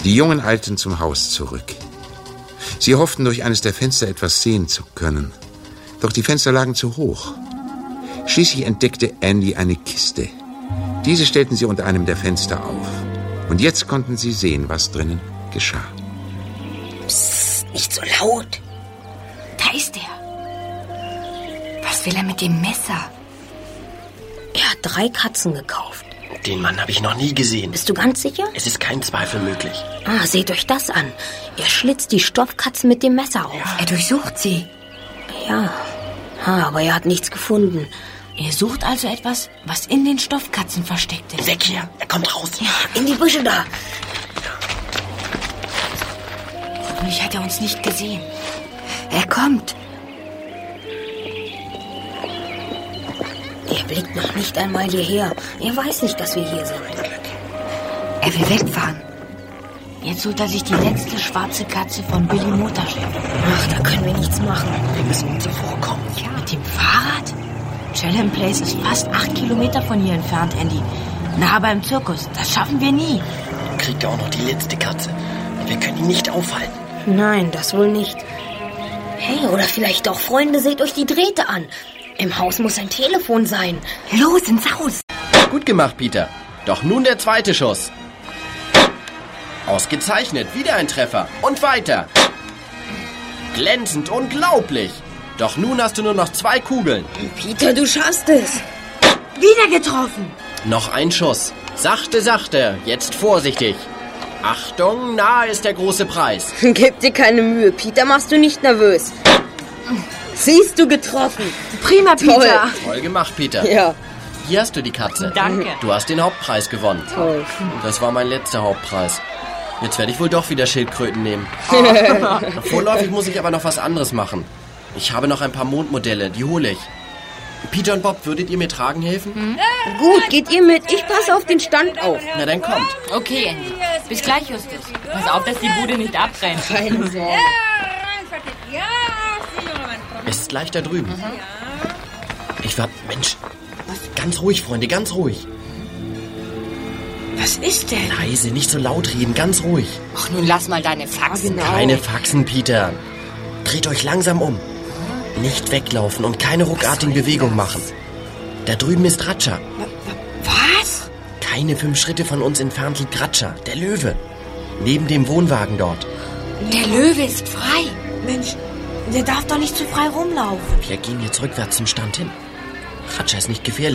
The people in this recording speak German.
Die Jungen eilten zum Haus zurück. Sie hofften, durch eines der Fenster etwas sehen zu können. Doch die Fenster lagen zu hoch. Schließlich entdeckte Andy eine Kiste. Diese stellten sie unter einem der Fenster auf. Und jetzt konnten sie sehen, was drinnen geschah. Psst, nicht so laut. Da ist er. Was will er mit dem Messer? Er hat 3 Katzen gekauft. Den Mann habe ich noch nie gesehen. Bist du ganz sicher? Es ist kein Zweifel möglich. Seht euch das an. Er schlitzt die Stoffkatzen mit dem Messer auf. Er durchsucht sie. Ja, aber er hat nichts gefunden. Er sucht also etwas, was in den Stoffkatzen versteckt ist. Weg hier, er kommt raus. Ja, in die Büsche da. Hoffentlich hat er uns nicht gesehen. Er kommt. Er blickt noch nicht einmal hierher. Er weiß nicht, dass wir hier sind. Er will wegfahren. Jetzt holt er sich die letzte schwarze Katze von Billy Motorchef. Ach, da können wir nichts machen. Wir müssen ihm zuvorkommen. Ja. Mit dem Fahrrad? Chelham Place ist fast 8 Kilometer von hier entfernt, Andy. Nahe beim Zirkus. Das schaffen wir nie. Dann kriegt er auch noch die letzte Katze. Und wir können ihn nicht aufhalten. Nein, das wohl nicht. Hey, oder vielleicht doch, Freunde, seht euch die Drähte an. Im Haus muss ein Telefon sein. Los, ins Haus. Gut gemacht, Peter. Doch nun der zweite Schuss. Ausgezeichnet, wieder ein Treffer. Und weiter. Glänzend, unglaublich. Doch nun hast du nur noch 2 Kugeln. Peter, du schaffst es. Wieder getroffen. Noch ein Schuss. Sachte, sachte. Jetzt vorsichtig. Achtung, nahe ist der große Preis. Gib dir keine Mühe, Peter, machst du nicht nervös. Siehst du, getroffen. Prima, Peter. Toll gemacht, Peter. Ja. Hier hast du die Katze. Danke. Du hast den Hauptpreis gewonnen. Toll. Das war mein letzter Hauptpreis. Jetzt werde ich wohl doch wieder Schildkröten nehmen. Vorläufig muss ich aber noch was anderes machen. Ich habe noch ein paar Mondmodelle, die hole ich. Peter und Bob, würdet ihr mir tragen helfen? Gut, geht ihr mit. Ich passe auf den Stand auf. Na, dann kommt. Okay, Andy. Bis gleich, Justus. Pass auf, dass die Bude nicht abbrennt. Keine Sorge. Es ist gleich da drüben. Mensch. Ganz ruhig, Freunde, ganz ruhig. Was ist denn? Leise, nicht so laut reden, ganz ruhig. Ach, nun lass mal deine Faxen. Keine Faxen, Peter. Dreht euch langsam um. Nicht weglaufen und keine ruckartigen Bewegungen machen. Da drüben ist Ratscha. Was? Keine 5 Schritte von uns entfernt liegt Ratscha, der Löwe. Neben dem Wohnwagen dort. Der Löwe ist frei. Mensch, der darf doch nicht zu frei rumlaufen. Wir gehen jetzt rückwärts zum Stand hin. Ratscha ist nicht gefährlich.